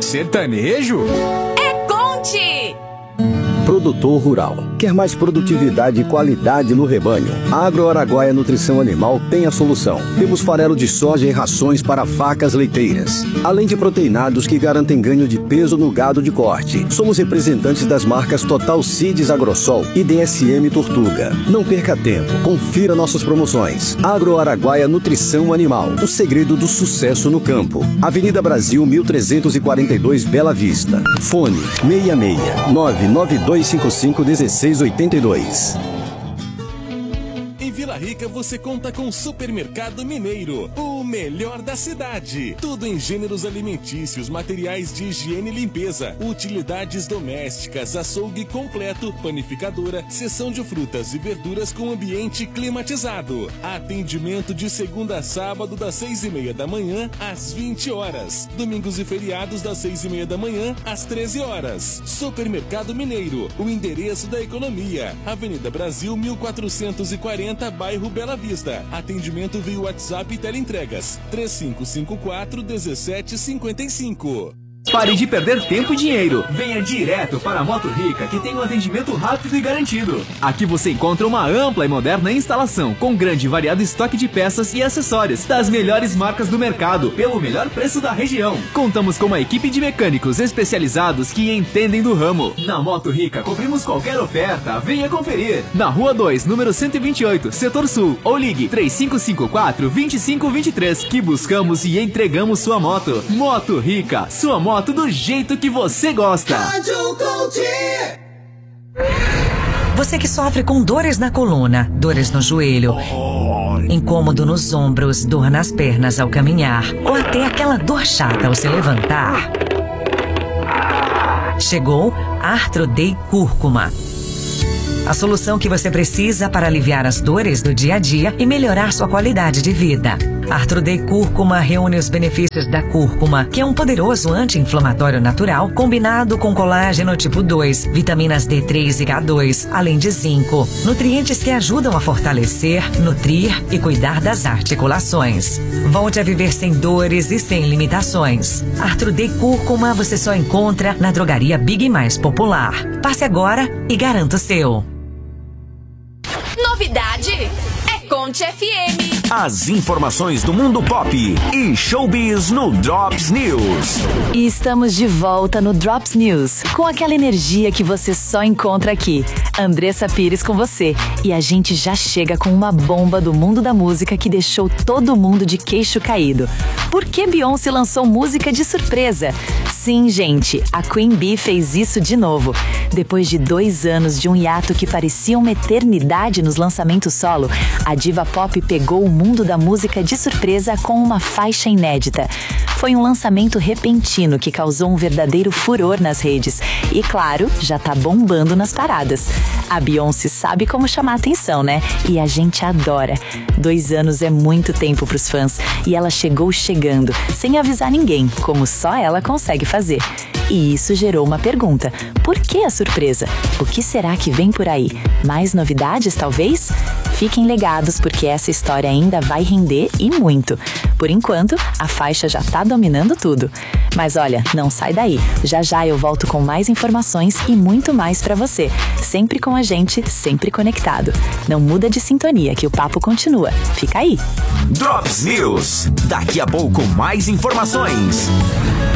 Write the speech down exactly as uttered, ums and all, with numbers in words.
sertanejo? É Conte! Produtor rural. Quer mais produtividade e qualidade no rebanho? A Agro Araguaia Nutrição Animal tem a solução. Temos farelo de soja e rações para vacas leiteiras, além de proteinados que garantem ganho de peso no gado de corte. Somos representantes das marcas Total Seeds Agrosol e D S M Tortuga. Não perca tempo, confira nossas promoções. Agro Araguaia Nutrição Animal, o segredo do sucesso no campo. Avenida Brasil mil trezentos e quarenta e dois, Bela Vista. Fone seis seis nove nove dois cinco cinco um seis oito dois. Em Vila Rica você conta com o Supermercado Mineiro, o melhor da cidade. Tudo em gêneros alimentícios, materiais de higiene e limpeza, utilidades domésticas, açougue completo, panificadora, seção de frutas e verduras com ambiente climatizado. Atendimento de segunda a sábado das seis e meia da manhã às vinte horas. Domingos e feriados das seis e meia da manhã às treze horas. Supermercado Mineiro, o endereço da economia. Avenida Brasil mil quatrocentos e quarenta, bairro Bela Vista. Atendimento via WhatsApp e teleentregas. três cinco cinco quatro, um sete cinco cinco. Pare de perder tempo e dinheiro. Venha direto para a Moto Rica, que tem um atendimento rápido e garantido. Aqui você encontra uma ampla e moderna instalação, com grande e variado estoque de peças e acessórios das melhores marcas do mercado, pelo melhor preço da região. Contamos com uma equipe de mecânicos especializados que entendem do ramo. Na Moto Rica, cobrimos qualquer oferta. Venha conferir. Na Rua dois, número cento e vinte e oito, Setor Sul. Ou ligue três cinco cinco quatro, dois cinco dois três, que buscamos e entregamos sua moto. Moto Rica, sua moto do jeito que você gosta. Você que sofre com dores na coluna, dores no joelho, incômodo nos ombros, dor nas pernas ao caminhar, ou até aquela dor chata ao se levantar. Chegou Arthrodey Cúrcuma. A solução que você precisa para aliviar as dores do dia a dia e melhorar sua qualidade de vida. Arthrodey Cúrcuma reúne os benefícios da cúrcuma, que é um poderoso anti-inflamatório natural, combinado com colágeno tipo dois, vitaminas D três e K dois, além de zinco. Nutrientes que ajudam a fortalecer, nutrir e cuidar das articulações. Volte a viver sem dores e sem limitações. Arthrodey Cúrcuma você só encontra na drogaria Big Mais Popular. Passe agora e garanta o seu. Novidade é Conte F M. As informações do mundo pop e showbiz no Drops News. E estamos de volta no Drops News, com aquela energia que você só encontra aqui. Andressa Pires com você. E a gente já chega com uma bomba do mundo da música que deixou todo mundo de queixo caído. Por que Beyoncé lançou música de surpresa? Sim, gente, a Queen Bee fez isso de novo. Depois de dois anos de um hiato que parecia uma eternidade nos lançamentos solo, a diva pop pegou o mundo da música de surpresa com uma faixa inédita. Foi um lançamento repentino que causou um verdadeiro furor nas redes. E claro, já tá bombando nas paradas. A Beyoncé sabe como chamar atenção, né? E a gente adora. Dois anos é muito tempo pros fãs. E ela chegou chegando, sem avisar ninguém, como só ela consegue fazer. E isso gerou uma pergunta. Por que a surpresa? O que será que vem por aí? Mais novidades, talvez? Fiquem ligados, porque essa história ainda vai render e muito. Por enquanto, a faixa já tá dominando tudo. Mas olha, não sai daí. Já já eu volto com mais informações e muito mais pra você. Sempre com a gente, sempre conectado. Não muda de sintonia, que o papo continua. Fica aí. Drops News. Daqui a pouco mais informações.